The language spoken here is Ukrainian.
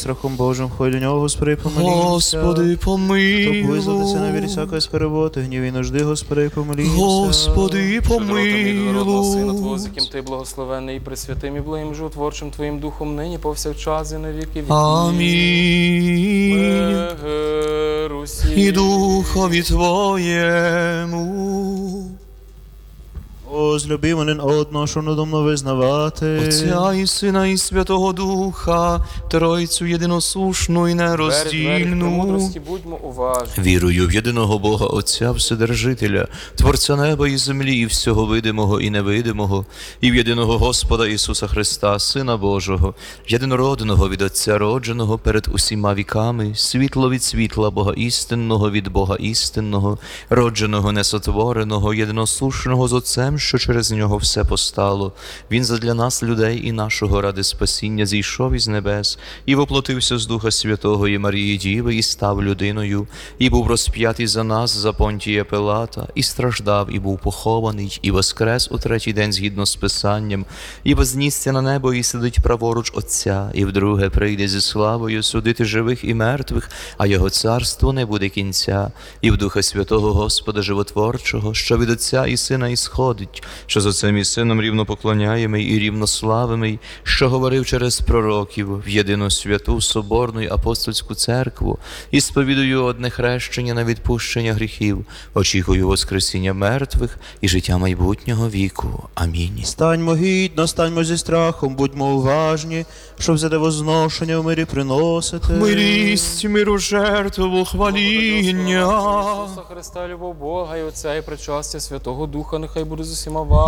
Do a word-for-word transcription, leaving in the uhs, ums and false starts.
страхом Божим, ходь до нього, Господи, помилуйся. Господи, помилуй. Щоб визватися на вірі всякої скорботи, гнів і нужди, Господи, помилуйся. Господи, Помилуй. Сина Твого, помилуй. з яким Ти благословений і пресвятим і благим животворчим Твоїм Духом, нині повсякчас і на віки віків. Амінь. Мир усім. І Духові Твоєму. Возлюби один одного, що надумно визнавати. Отця і Сина і Святого Духа, Тройцю єдиносушну і Двері, двері, нероздільну. премудрості, будьмо уважні. Вірую в єдиного Бога Отця Вседержителя, Творця неба і землі, і всього видимого і невидимого, і в єдиного Господа Ісуса Христа, Сина Божого, єдинородного від Отця родженого перед усіма віками, світло від світла Бога істинного від Бога істинного, родженого несотвореного, єдиносушного з Отцем, що через нього все постало. Він задля нас, людей і нашого ради спасіння, зійшов із небес і воплотився з Духа Святого і Марії Діви, і став людиною, і був розп'ятий за нас, за Понтія Пилата, і страждав, і був похований, і воскрес у третій день згідно з Писанням, і вознісся на небо, і сидить праворуч Отця, і вдруге прийде зі славою судити живих і мертвих, а його царство не буде кінця, і в Духа Святого Господа Животворчого, що від Отця і Сина ісходить, що з Отцем і Сином рівно поклоняємий і рівно славимий, що говорив через пророків в єдину святу, соборну й апостольську церкву, і сповідую одне хрещення на відпущення гріхів, очікую воскресіння мертвих і життя майбутнього віку. Амінь. Станьмо гідно, станьмо зі страхом, будьмо уважні, щоб взяти возношення в мирі приносити. Мирість, миру, жертву, хваління. Ісуса Христа, любов Бога і Отця і причастя Святого Духа, нехай буде з усіма вами.